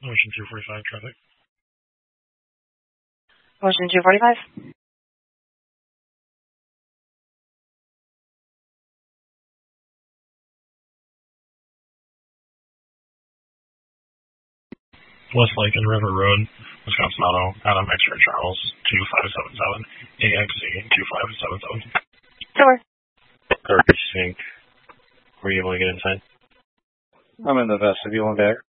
Ocean 245 traffic. Ocean 245. West Lake and River Road, Wisconsin Auto, Adam X-Ray Charles, 2577, AXC 2577. Sure. Garbage sink. Were you able to get inside? I'm in the vestibule and back.